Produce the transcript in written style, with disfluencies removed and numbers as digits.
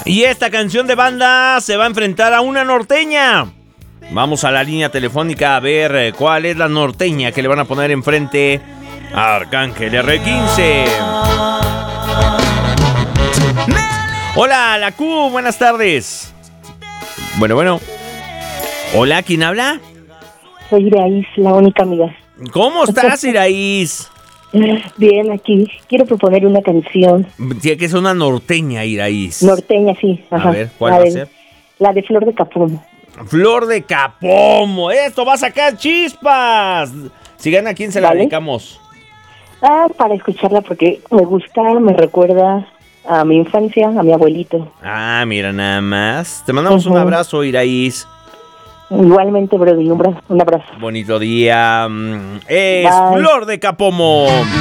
Y esta canción de banda se va a enfrentar a una norteña. Vamos a la línea telefónica a ver cuál es la norteña que le van a poner enfrente a Arcángel R15. Hola, la Q, buenas tardes. Bueno. Hola, ¿quién habla? Soy Iraís, la única amiga. ¿Cómo estás, Iraís? Bien, aquí. Quiero proponer una canción. Tiene que ser una norteña, Iraís. Norteña, sí. Ajá. A ver, ¿cuál va a ser? La de Flor de Capomo. Flor de Capomo. Esto va a sacar chispas. Si gana, ¿a quién se la dedicamos? Para escucharla porque me gusta, me recuerda a mi infancia, a mi abuelito. Mira nada más. Te mandamos un abrazo, Iraís. Igualmente, Brody, un abrazo. Bonito día. Es Flor de Capomo.